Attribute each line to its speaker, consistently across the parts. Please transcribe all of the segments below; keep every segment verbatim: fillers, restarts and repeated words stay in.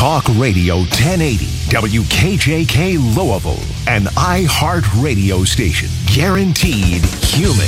Speaker 1: Talk Radio ten eighty, W K J K Louisville, an iHeart radio station. Guaranteed human.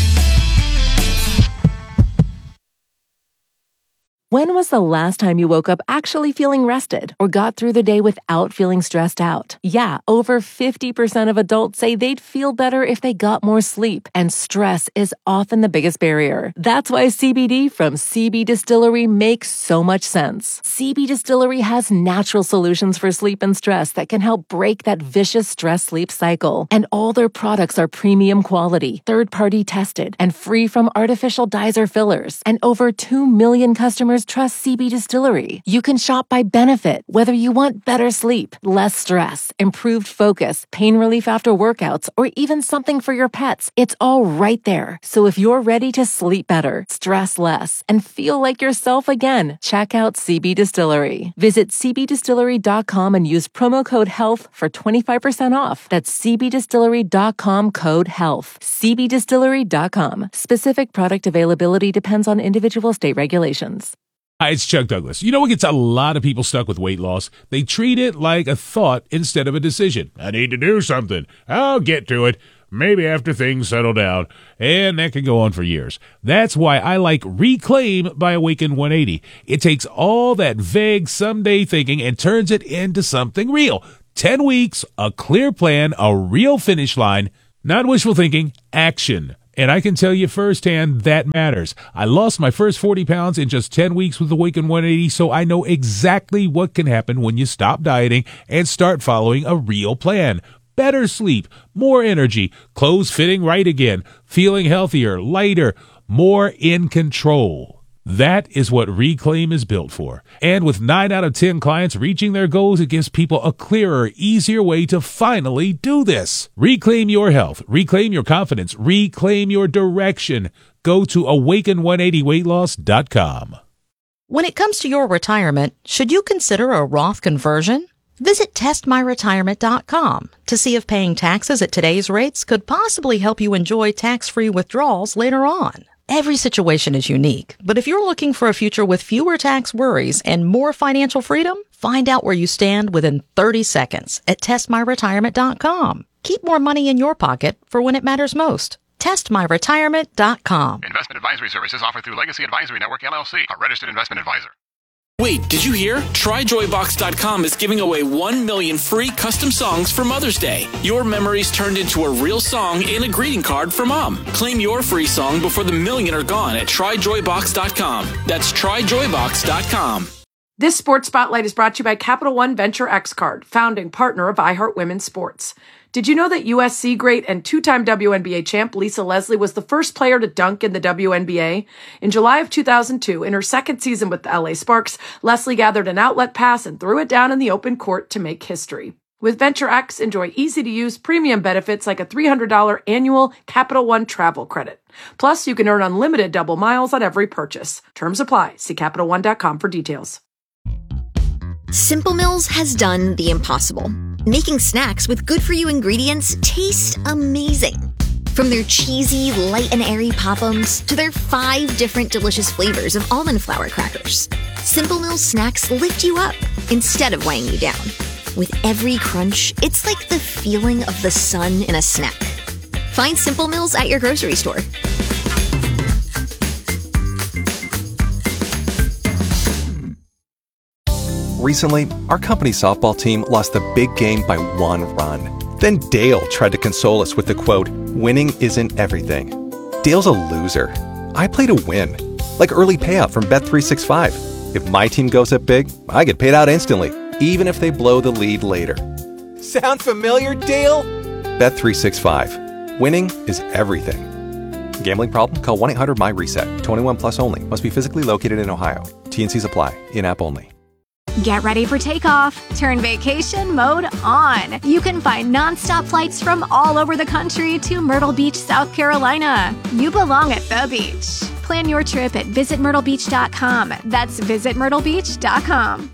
Speaker 2: When was the last time you woke up actually feeling rested or got through the day without feeling stressed out? Yeah, over fifty percent of adults say they'd feel better if they got more sleep, and stress is often the biggest barrier. That's why C B D from C B Distillery makes so much sense. C B Distillery has natural solutions for sleep and stress that can help break that vicious stress-sleep cycle. And all their products are premium quality, third-party tested, and free from artificial dyes or fillers. And over two million customers trust C B Distillery. You can shop by benefit, whether you want better sleep, less stress, improved focus, pain relief after workouts, or even something for your pets. It's all right there. So if you're ready to sleep better, stress less, and feel like yourself again, check out C B Distillery. Visit c b distillery dot com and use promo code HEALTH for twenty-five percent off. That's c b distillery dot com code HEALTH. c b distillery dot com. Specific product availability depends on individual state regulations.
Speaker 3: Hi, it's Chuck Douglas. You know what gets a lot of people stuck with weight loss? They treat it like a thought instead of a decision. I need to do something. I'll get to it. Maybe after things settle down. And that can go on for years. That's why I like Reclaim by Awaken one eighty. It takes all that vague someday thinking and turns it into something real. Ten weeks, a clear plan, a real finish line. Not wishful thinking, action. And I can tell you firsthand that matters. I lost my first forty pounds in just ten weeks with Awaken one eighty, so I know exactly what can happen when you stop dieting and start following a real plan. Better sleep, more energy, clothes fitting right again, feeling healthier, lighter, more in control. That is what Reclaim is built for. And with nine out of ten clients reaching their goals, it gives people a clearer, easier way to finally do this. Reclaim your health. Reclaim your confidence. Reclaim your direction. Go to awaken one eighty weight loss dot com.
Speaker 4: When it comes to your retirement, should you consider a Roth conversion? Visit test my retirement dot com to see if paying taxes at today's rates could possibly help you enjoy tax-free withdrawals later on. Every situation is unique, but if you're looking for a future with fewer tax worries and more financial freedom, find out where you stand within thirty seconds at test my retirement dot com. Keep more money in your pocket for when it matters most. test my retirement dot com.
Speaker 5: Investment advisory services offered through Legacy Advisory Network, L L C, a registered investment advisor.
Speaker 6: Wait, did you hear? try joy box dot com is giving away one million free custom songs for Mother's Day. Your memories turned into a real song and a greeting card for Mom. Claim your free song before the million are gone at try joy box dot com. That's try joy box dot com.
Speaker 7: This Sports Spotlight is brought to you by Capital One Venture X Card, founding partner of iHeart Women's Sports. Did you know that U S C great and two-time W N B A champ Lisa Leslie was the first player to dunk in the W N B A? In July of two thousand two, in her second season with the L A Sparks, Leslie gathered an outlet pass and threw it down in the open court to make history. With Venture X, enjoy easy-to-use premium benefits like a three hundred dollars annual Capital One travel credit. Plus, you can earn unlimited double miles on every purchase. Terms apply. See Capital One dot com for details.
Speaker 8: Simple Mills has done the impossible, making snacks with good-for-you ingredients taste amazing. From their cheesy, light and airy Pop-Ums to their five different delicious flavors of almond flour crackers, Simple Mills snacks lift you up instead of weighing you down. With every crunch, it's like the feeling of the sun in a snack. Find Simple Mills at your grocery store.
Speaker 9: Recently, our company softball team lost the big game by one run. Then Dale tried to console us with the quote, "Winning isn't everything." Dale's a loser. I play to win. Like early payout from Bet three sixty-five. If my team goes up big, I get paid out instantly, even if they blow the lead later. Sound familiar, Dale? Bet three sixty-five. Winning is everything. Gambling problem? Call one eight hundred my reset. twenty-one plus only. Must be physically located in Ohio. T and Cs apply. In-app only.
Speaker 10: Get ready for takeoff. Turn vacation mode on. You can find nonstop flights from all over the country to Myrtle Beach, South Carolina. You belong at the beach. Plan your trip at visit myrtle beach dot com. That's visit myrtle beach dot com.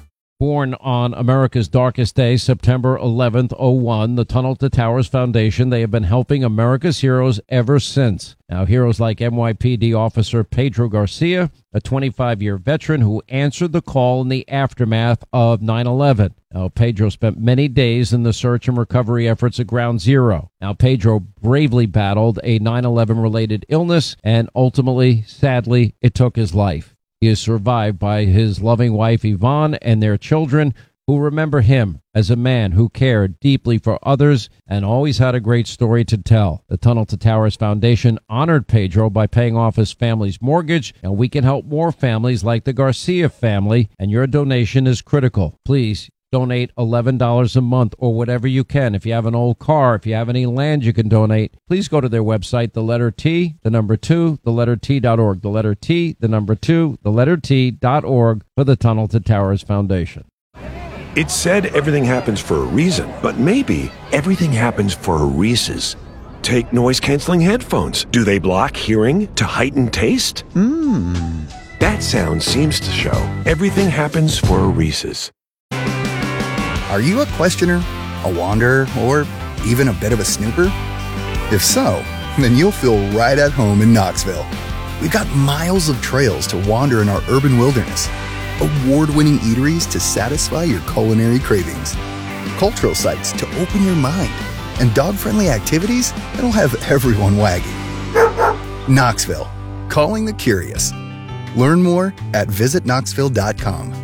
Speaker 11: Born on America's darkest day, September eleventh, oh one, the Tunnel to Towers Foundation, they have been helping America's heroes ever since. Now, heroes like N Y P D officer Pedro Garcia, a twenty-five-year veteran who answered the call in the aftermath of nine eleven. Now, Pedro spent many days in the search and recovery efforts at Ground Zero. Now, Pedro bravely battled a nine eleven-related illness, and ultimately, sadly, it took his life. He is survived by his loving wife, Yvonne, and their children, who remember him as a man who cared deeply for others and always had a great story to tell. The Tunnel to Towers Foundation honored Pedro by paying off his family's mortgage, and we can help more families like the Garcia family, and your donation is critical. Please donate eleven dollars a month or whatever you can. If you have an old car, if you have any land you can donate, please go to their website, the letter T, the number two, the letter T dot org. The letter T, the number two, the letter T dot org for the Tunnel to Towers Foundation.
Speaker 12: It's said everything happens for a reason, but maybe everything happens for a Reese's. Take noise-canceling headphones. Do they block hearing to heighten taste? Mmm. That sound seems to show everything happens for a Reese's.
Speaker 13: Are you a questioner, a wanderer, or even a bit of a snooper? If so, then you'll feel right at home in Knoxville. We've got miles of trails to wander in our urban wilderness, award-winning eateries to satisfy your culinary cravings, cultural sites to open your mind, and dog-friendly activities that'll have everyone wagging. Knoxville, calling the curious. Learn more at visit knoxville dot com.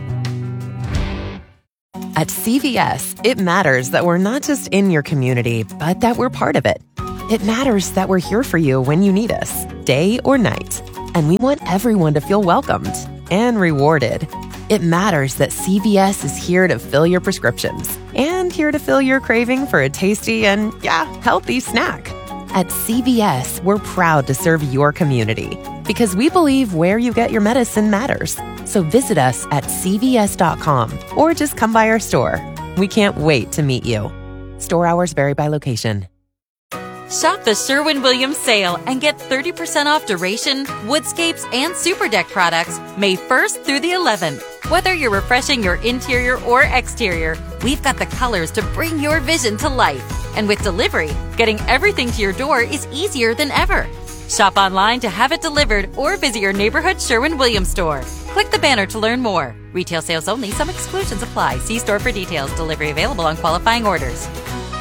Speaker 14: At C V S, it matters that we're not just in your community, but that we're part of it. It matters that we're here for you when you need us, day or night. And we want everyone to feel welcomed and rewarded. It matters that C V S is here to fill your prescriptions and here to fill your craving for a tasty and, yeah, healthy snack. At C V S, we're proud to serve your community because we believe where you get your medicine matters. So visit us at c v s dot com or just come by our store. We can't wait to meet you. Store hours vary by location.
Speaker 15: Shop the Sherwin-Williams sale and get thirty percent off Duration, Woodscapes, and Super Deck products May first through the eleventh. Whether you're refreshing your interior or exterior, we've got the colors to bring your vision to life. And with delivery, getting everything to your door is easier than ever. Shop online to have it delivered or visit your neighborhood Sherwin-Williams store. Click the banner to learn more. Retail sales only. Some exclusions apply. See store for details. Delivery available on qualifying orders.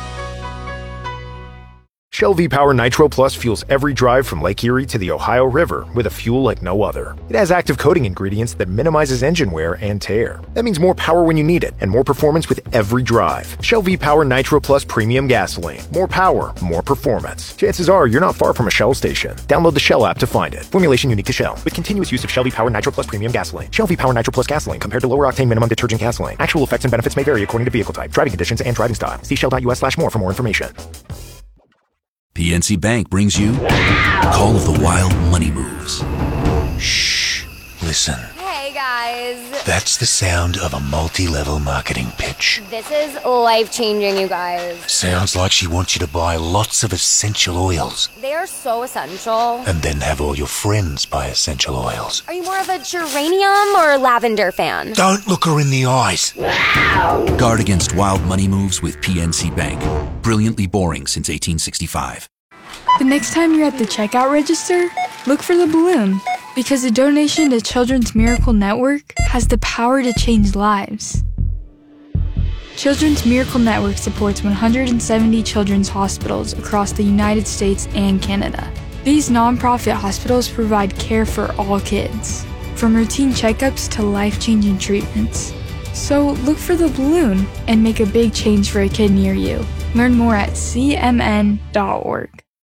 Speaker 16: Shell V-Power Nitro Plus fuels every drive from Lake Erie to the Ohio River with a fuel like no other. It has active coating ingredients that minimizes engine wear and tear. That means more power when you need it and more performance with every drive. Shell V-Power Nitro Plus Premium Gasoline. More power, more performance. Chances are you're not far from a Shell station. Download the Shell app to find it. Formulation unique to Shell. With continuous use of Shell V-Power Nitro Plus Premium Gasoline. Shell V-Power Nitro Plus Gasoline compared to lower octane minimum detergent gasoline. Actual effects and benefits may vary according to vehicle type, driving conditions, and driving style. See shell dot u s slash more for more information.
Speaker 17: P N C Bank brings you Call of the Wild Money Moves. Shh. Listen.
Speaker 18: Hey, guys.
Speaker 17: That's the sound of a multi-level marketing pitch.
Speaker 18: This is life-changing, you guys.
Speaker 17: Sounds like she wants you to buy lots of essential oils.
Speaker 18: They are so essential.
Speaker 17: And then have all your friends buy essential oils.
Speaker 18: Are you more of a geranium or lavender fan?
Speaker 17: Don't look her in the eyes.
Speaker 18: Wow.
Speaker 17: Guard against wild money moves with P N C Bank. Brilliantly boring since eighteen sixty-five.
Speaker 19: The next time you're at the checkout register, look for the balloon, because a donation to Children's Miracle Network has the power to change lives. Children's Miracle Network supports one hundred seventy children's hospitals across the United States and Canada. These nonprofit hospitals provide care for all kids, from routine checkups to life-changing treatments. So look for the balloon and make a big change for a kid near you. Learn more at c m n dot org.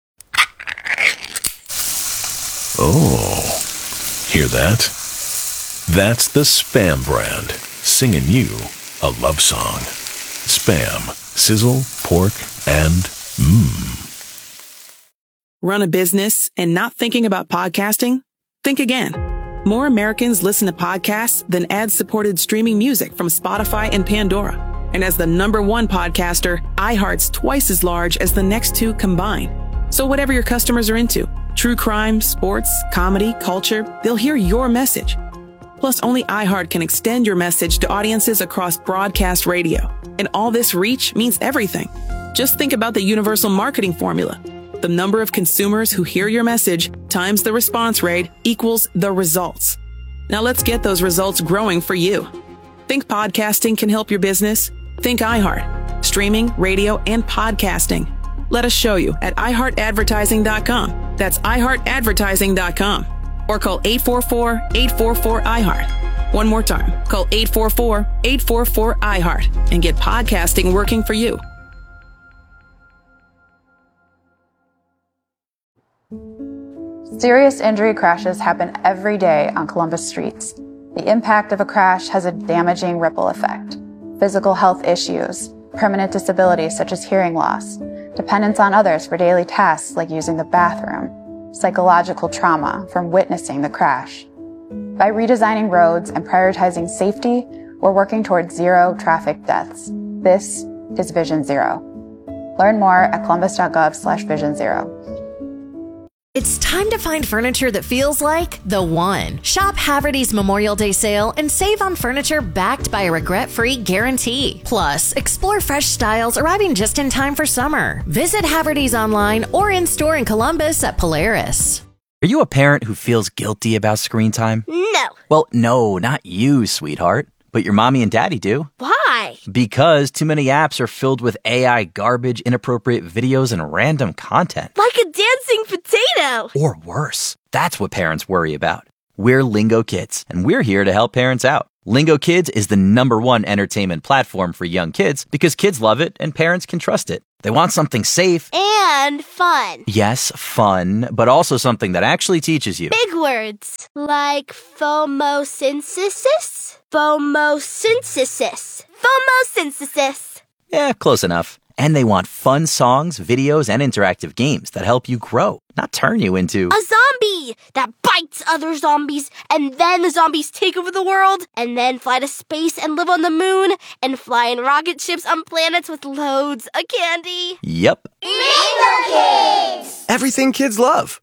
Speaker 12: Oh, hear that? That's the Spam brand, singing you a love song. Spam, sizzle, pork, and mmm.
Speaker 20: Run a business and not thinking about podcasting? Think again. More Americans listen to podcasts than ad-supported streaming music from Spotify and Pandora. And as the number one podcaster, iHeart's twice as large as the next two combined. So whatever your customers are into, true crime, sports, comedy, culture, they'll hear your message. Plus, only iHeart can extend your message to audiences across broadcast radio. And all this reach means everything. Just think about the universal marketing formula. The number of consumers who hear your message times the response rate equals the results. Now let's get those results growing for you. Think podcasting can help your business? Think iHeart. Streaming, radio, and podcasting. Let us show you at i heart advertising dot com. That's i heart advertising dot com. Or call eight four four, eight four four, I heart. One more time. Call eight four four, eight four four, I heart and get podcasting working for you.
Speaker 21: Serious injury crashes happen every day on Columbus streets. The impact of a crash has a damaging ripple effect. Physical health issues, permanent disabilities such as hearing loss, dependence on others for daily tasks like using the bathroom, psychological trauma from witnessing the crash. By redesigning roads and prioritizing safety, we're working towards zero traffic deaths. This is Vision Zero. Learn more at columbus.gov slash vision zero.
Speaker 22: It's time to find furniture that feels like the one. Shop Haverty's Memorial Day sale and save on furniture backed by a regret-free guarantee. Plus, explore fresh styles arriving just in time for summer. Visit Haverty's online or in-store in Columbus at Polaris.
Speaker 23: Are you a parent who feels guilty about screen time?
Speaker 24: No.
Speaker 23: Well, no, not you, sweetheart. But your mommy and daddy do.
Speaker 24: Why?
Speaker 23: Because too many apps are filled with A I garbage, inappropriate videos, and random content.
Speaker 24: Like a dancing potato.
Speaker 23: Or worse. That's what parents worry about. We're Lingo Kids, and we're here to help parents out. Lingo Kids is the number one entertainment platform for young kids because kids love it and parents can trust it. They want something safe.
Speaker 24: And fun.
Speaker 23: Yes, fun, but also something that actually teaches you.
Speaker 24: Big words. Like phomosynthesis? Phomosynthesis. Phomosynthesis.
Speaker 23: Yeah, close enough. And they want fun songs, videos, and interactive games that help you grow, not turn you into
Speaker 24: a zombie that bites other zombies, and then the zombies take over the world, and then fly to space and live on the moon, and fly in rocket ships on planets with loads of candy.
Speaker 23: Yep.
Speaker 24: Lingo Kids!
Speaker 25: Everything kids love.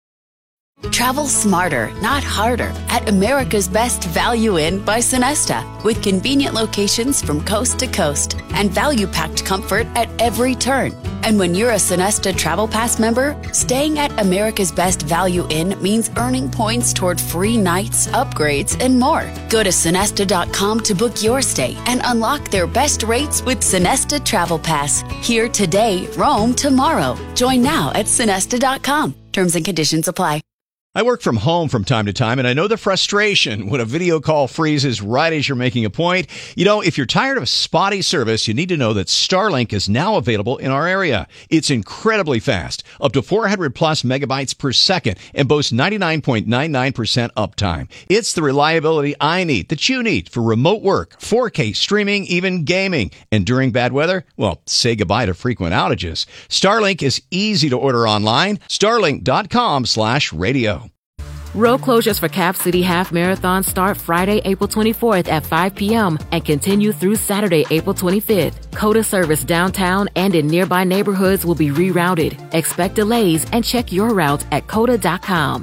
Speaker 26: Travel smarter, not harder, at America's Best Value Inn by Sonesta, with convenient locations from coast to coast and value-packed comfort at every turn. And when you're a Sonesta Travel Pass member, staying at America's Best Value Inn means earning points toward free nights, upgrades, and more. Go to Sonesta dot com to book your stay and unlock their best rates with Sonesta Travel Pass. Here today, roam tomorrow. Join now at Sonesta dot com. Terms and conditions apply.
Speaker 27: I work from home from time to time, and I know the frustration when a video call freezes right as you're making a point. You know, if you're tired of spotty service, you need to know that Starlink is now available in our area. It's incredibly fast, up to four hundred plus megabytes per second, and boasts ninety-nine point nine nine percent uptime. It's the reliability I need, that you need, for remote work, four K streaming, even gaming. And during bad weather, well, say goodbye to frequent outages. Starlink is easy to order online. Starlink dot com slash radio.
Speaker 28: Road closures for Cap City Half Marathon start Friday, April twenty-fourth at five p.m. and continue through Saturday, April twenty-fifth. COTA service downtown and in nearby neighborhoods will be rerouted. Expect delays and check your route at cota dot com.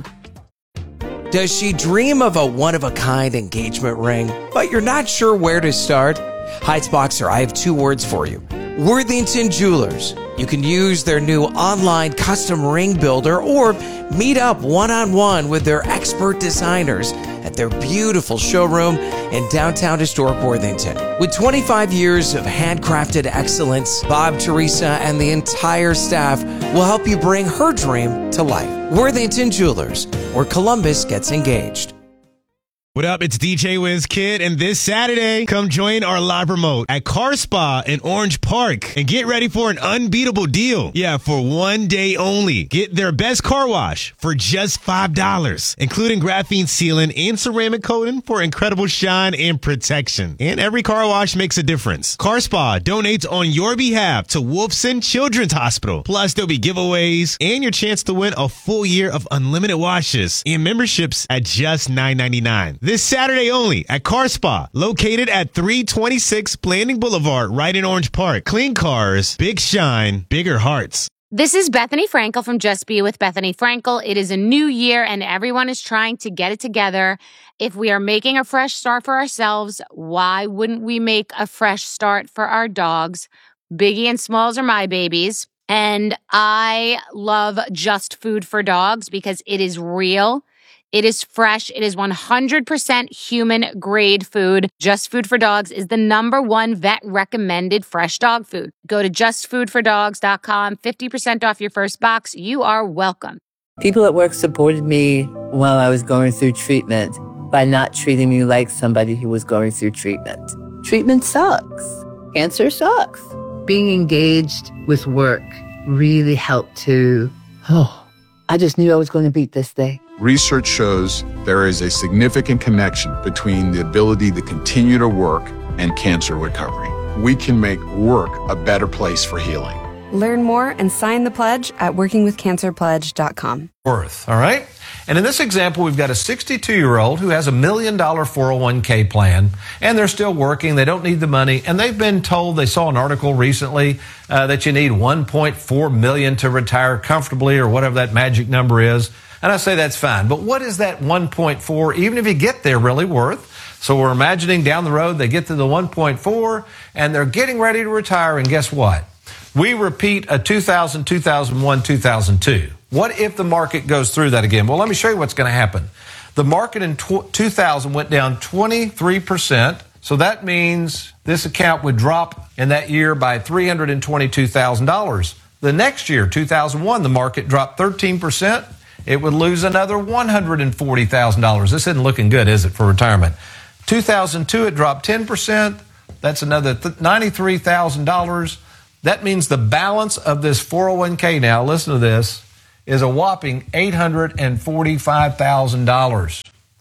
Speaker 29: Does she dream of a one-of-a-kind engagement ring, but you're not sure where to start? Heights Boxer, I have two words for you. Worthington Jewelers. You can use their new online custom ring builder or meet up one-on-one with their expert designers at their beautiful showroom in downtown historic Worthington. With twenty-five years of handcrafted excellence, Bob, Teresa, and the entire staff will help you bring her dream to life. Worthington Jewelers, where Columbus gets engaged.
Speaker 30: What up? It's D J Wiz Kid, and this Saturday, come join our live remote at Car Spa in Orange Park and get ready for an unbeatable deal. Yeah, for one day only. Get their best car wash for just five dollars, including graphene sealing and ceramic coating for incredible shine and protection. And every car wash makes a difference. Car Spa donates on your behalf to Wolfson Children's Hospital. Plus, there'll be giveaways and your chance to win a full year of unlimited washes and memberships at just nine ninety-nine. This Saturday only at Car Spa, located at three twenty-six Blanding Boulevard, right in Orange Park. Clean cars, big shine, bigger hearts.
Speaker 1: This is Bethany Frankel from Just Be With Bethany Frankel. It is a new year and everyone is trying to get it together. If we are making a fresh start for ourselves, why wouldn't we make a fresh start for our dogs? Biggie and Smalls are my babies. And I love Just Food for Dogs because it is real. It is fresh. It is one hundred percent human grade food. Just Food for Dogs is the number one vet recommended fresh dog food. Go to just food for dogs dot com, fifty percent off your first box. You are welcome.
Speaker 2: People at work supported me while I was going through treatment by not treating me like somebody who was going through treatment. Treatment sucks. Cancer sucks. Being engaged with work really helped to, oh, I just knew I was going to beat this thing.
Speaker 3: Research shows there is a significant connection between the ability to continue to work and cancer recovery. We can make work a better place for healing.
Speaker 4: Learn more and sign the pledge at working with cancer pledge dot com.
Speaker 5: Worth, all right? And in this example, we've got a sixty-two-year-old who has a million dollar four oh one k plan, and they're still working. They don't need the money, and they've been told, they saw an article recently uh, that you need one point four million dollars to retire comfortably or whatever that magic number is. And I say that's fine. But what is that one point four, even if you get there, really worth? So we're imagining down the road, they get to the one point four, and they're getting ready to retire, and guess what? We repeat a two thousand, two thousand one, two thousand two. What if the market goes through that again? Well, let me show you what's going to happen. The market in two thousand went down twenty-three percent. So that means this account would drop in that year by three hundred twenty-two thousand dollars. The next year, two thousand one, the market dropped thirteen percent. It would lose another one hundred forty thousand dollars. This isn't looking good, is it, for retirement? two thousand two, it dropped ten percent. That's another ninety-three thousand dollars. That means the balance of this four oh one k now, listen to this, is a whopping eight hundred forty-five thousand dollars.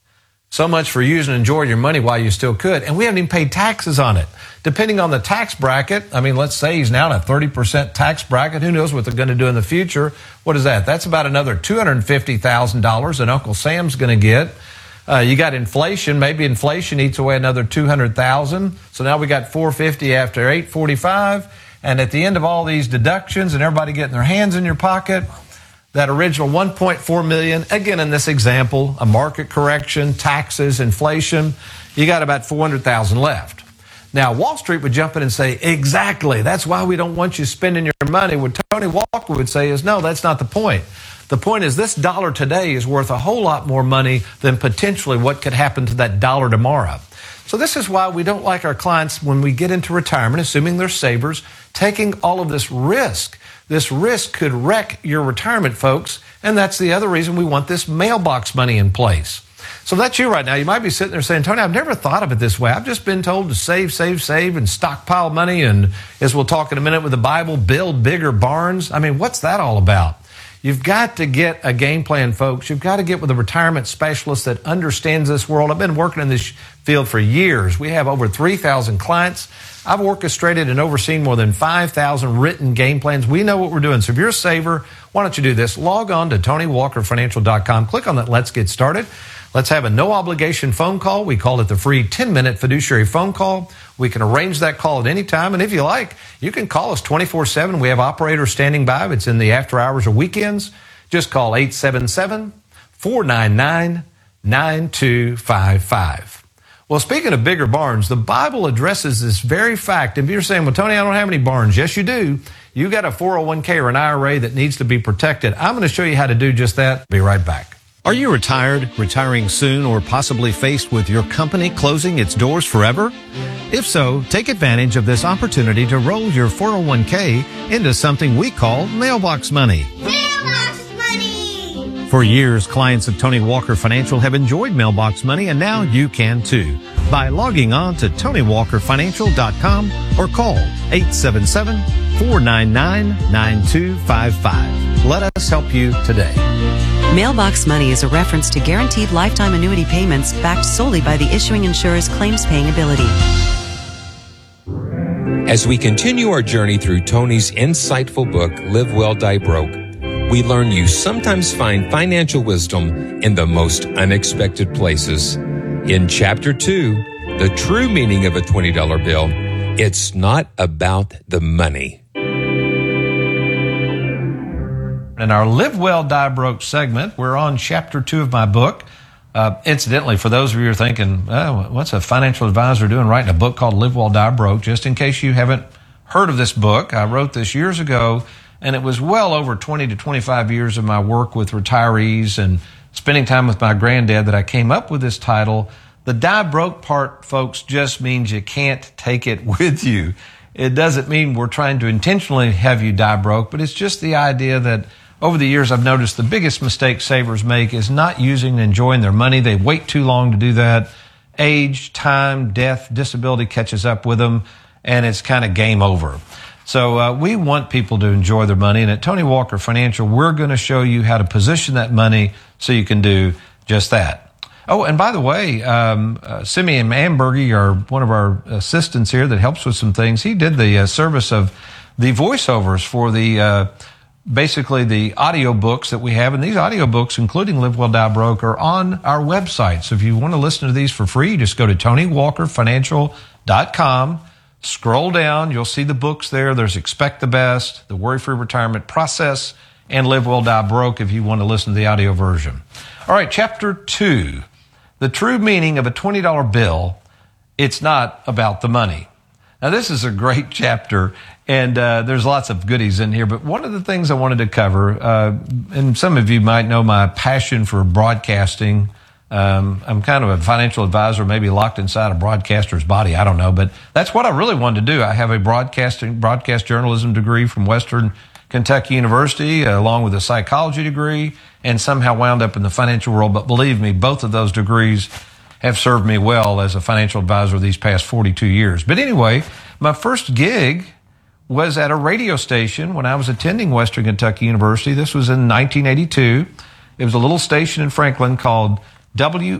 Speaker 5: So much for using and enjoying your money while you still could. And we haven't even paid taxes on it. Depending on the tax bracket, I mean, let's say he's now in a thirty percent tax bracket. Who knows what they're going to do in the future? What is that? That's about another two hundred fifty thousand dollars that Uncle Sam's going to get. Uh, you got inflation. Maybe inflation eats away another two hundred thousand dollars. So now we got four hundred fifty thousand dollars after eight hundred forty-five thousand dollars. And at the end of all these deductions and everybody getting their hands in your pocket, that original one point four million dollars, again in this example, a market correction, taxes, inflation, you got about four hundred thousand dollars left. Now, Wall Street would jump in and say, exactly, that's why we don't want you spending your money. What Tony Walker would say is, no, that's not the point. The point is this dollar today is worth a whole lot more money than potentially what could happen to that dollar tomorrow. So this is why we don't like our clients when we get into retirement, assuming they're savers, taking all of this risk. This risk could wreck your retirement, folks, and that's the other reason we want this mailbox money in place. So that's you right now. You might be sitting there saying, Tony, I've never thought of it this way. I've just been told to save, save, save, and stockpile money, and as we'll talk in a minute with the Bible, build bigger barns. I mean, what's that all about? You've got to get a game plan, folks. You've got to get with a retirement specialist that understands this world. I've been working in this field for years. We have over three thousand clients. I've orchestrated and overseen more than five thousand written game plans. We know what we're doing. So if you're a saver, why don't you do this? Log on to Tony Walker Financial dot com. Click on that Let's Get Started. Let's have a no-obligation phone call. We call it the free ten-minute fiduciary phone call. We can arrange that call at any time. And if you like, you can call us twenty-four seven. We have operators standing by. If it's in the after hours or weekends, just call eight seven seven, four nine nine, nine two five five. Well, speaking of bigger barns, the Bible addresses this very fact. If you're saying, well, Tony, I don't have any barns. Yes, you do. You got a four oh one k or an I R A that needs to be protected. I'm going to show you how to do just that. Be right back.
Speaker 11: Are you retired, retiring soon, or possibly faced with your company closing its doors forever? If so, take advantage of this opportunity to roll your four oh one k into something we call mailbox money.
Speaker 24: Mailbox money!
Speaker 11: For years, clients of Tony Walker Financial have enjoyed mailbox money, and now you can too by logging on to Tony Walker Financial dot com or call eight seven seven, four nine nine, nine two five five. Let us help you today.
Speaker 6: Mailbox Money is a reference to guaranteed lifetime annuity payments backed solely by the issuing insurer's claims-paying ability.
Speaker 7: As we continue our journey through Tony's insightful book, Live Well, Die Broke, we learn you sometimes find financial wisdom in the most unexpected places. In Chapter two, The True Meaning of a twenty dollar Bill, it's not about the money.
Speaker 5: In our Live Well, Die Broke segment, we're on chapter two of my book. Uh, incidentally, for those of you who are thinking, oh, what's a financial advisor doing writing a book called Live Well, Die Broke? Just in case you haven't heard of this book, I wrote this years ago, and it was well over twenty to twenty-five years of my work with retirees and spending time with my granddad that I came up with this title. The die broke part, folks, just means you can't take it with you. It doesn't mean we're trying to intentionally have you die broke, but it's just the idea that over the years I've noticed the biggest mistake savers make is not using and enjoying their money. They wait too long to do that. Age, time, death, disability catches up with them, and it's kind of game over. So uh, we want people to enjoy their money, and at Tony Walker Financial, we're going to show you how to position that money so you can do just that. Oh, and by the way, um, uh, Simeon Ambergy, our one of our assistants here that helps with some things, he did the uh, service of the voiceovers for the uh, basically the audio books that we have. And these audio books, including Live Well, Die Broke, are on our website. So if you want to listen to these for free, you just go to tony walker financial dot com. Scroll down, you'll see the books there. There's Expect the Best, The Worry-Free Retirement Process, and Live Well, Die Broke if you want to listen to the audio version. All right, chapter two. The true meaning of a twenty dollar bill, it's not about the money. Now, this is a great chapter, and uh, there's lots of goodies in here, but one of the things I wanted to cover, uh, and some of you might know my passion for broadcasting. Um, I'm kind of a financial advisor, maybe locked inside a broadcaster's body. I don't know, but that's what I really wanted to do. I have a broadcasting, broadcast journalism degree from Western Kentucky University, uh, along with a psychology degree, and somehow wound up in the financial world. But believe me, both of those degrees have served me well as a financial advisor these past forty-two years. But anyway, my first gig was at a radio station when I was attending Western Kentucky University. This was in nineteen eighty-two. It was a little station in Franklin called W